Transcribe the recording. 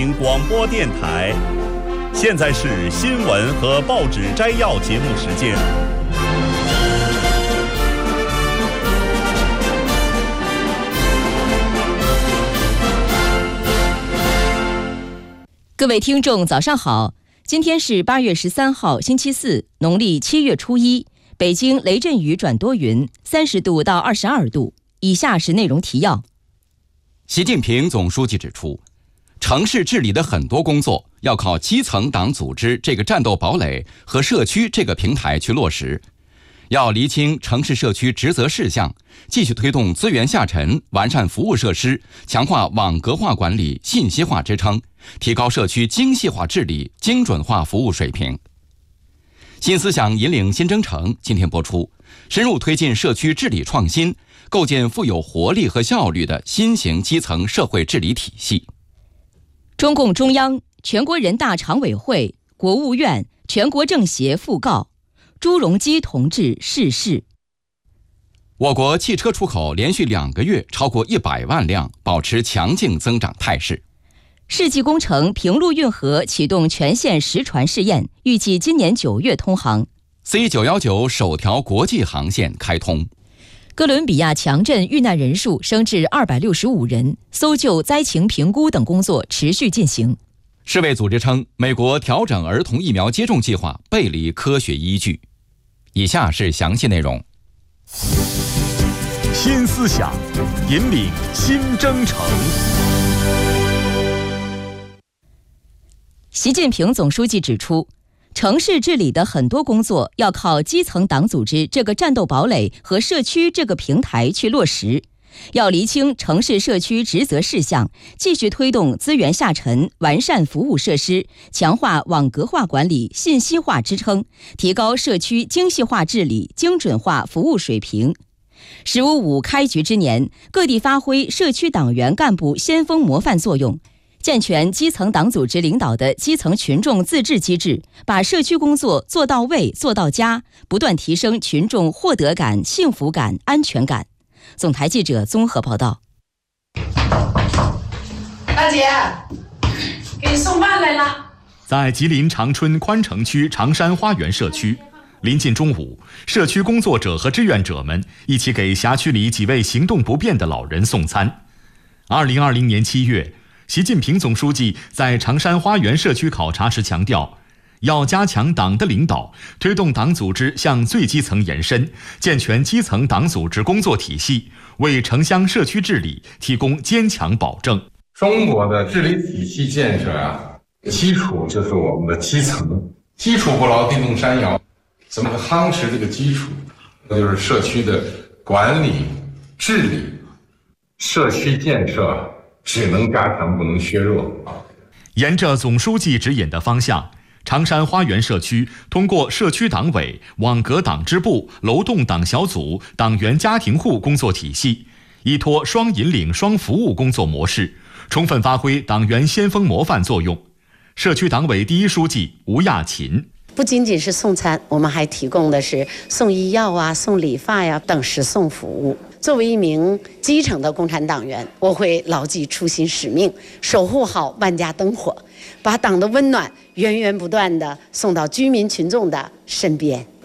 广播电台，现在是新闻和报纸摘要节目时间。 各位听众，早上好！今天是8月13号，星期四，农历7月初1。北京雷阵雨转多云，30度到22度。以下是内容提要。 习近平总书记指出，城市治理的很多工作要靠基层党组织这个战斗堡垒和社区这个平台去落实，要厘清城市社区职责事项，继续推动资源下沉，完善服务设施，强化网格化管理、信息化支撑，提高社区精细化治理、精准化服务水平。新思想引领新征程今天播出，深入推进社区治理创新，构建富有活力和效率的新型基层社会治理体系。 中共中央、全国人大常委会、国务院、全国政协讣告朱镕基同志逝世。 我国汽车出口连续2个月超过100万辆，保持强劲增长态势。 世纪工程平陆运河启动全线实船试验，预计今年9月通航。 C919首条国际航线开通。 哥伦比亚强震遇难人数升至265人，搜救、灾情评估等工作持续进行。 世卫组织称，美国调整儿童疫苗接种计划背离科学依据。以下是详细内容。 新思想引领新征程。 习近平总书记指出，城市治理的很多工作要靠基层党组织这个战斗堡垒和社区这个平台去落实，要厘清城市社区职责事项，继续推动资源下沉，完善服务设施，强化网格化管理、信息化支撑，提高社区精细化治理、精准化服务水平。“15.5”开局之年，各地发挥社区党员干部先锋模范作用，健全基层党组织领导的基层群众自治机制，把社区工作做到位、做到家，不断提升群众获得感、幸福感、安全感。总台记者综合报道。 大姐，给你送饭来了。 在吉林长春宽城区长山花园社区，临近中午，社区工作者和志愿者们一起给辖区里几位行动不便的老人送餐。2020年7月，习近平总书记在长山花园社区考察时强调，要加强党的领导，推动党组织向最基层延伸，健全基层党组织工作体系，为城乡社区治理提供坚强保证。 中国的治理体系建设基础就是我们的基层，基础不牢，地动山摇。怎么夯实这个基础？那就是社区的管理、治理、社区建设。只能加强，不能削弱。 沿着总书记指引的方向，长山花园社区通过社区党委、网格党支部、楼栋党小组、党员家庭户工作体系，依托双引领双服务工作模式，充分发挥党员先锋模范作用。社区党委第一书记吴亚琴。 不仅仅是送餐，我们还提供的是送医药送理发等实送服务。作为一名基层的共产党员，我会牢记初心使命，守护好万家灯火，把党的温暖源源不断地送到居民群众的身边。